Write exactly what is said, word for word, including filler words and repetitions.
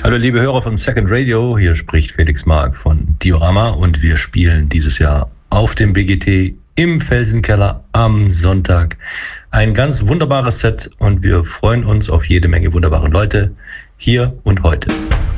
Hallo liebe Hörer von Second Radio, hier spricht Felix Mark von Diorama und wir spielen dieses Jahr auf dem B G T im Felsenkeller am Sonntag ein ganz wunderbares Set und wir freuen uns auf jede Menge wunderbare Leute hier und heute.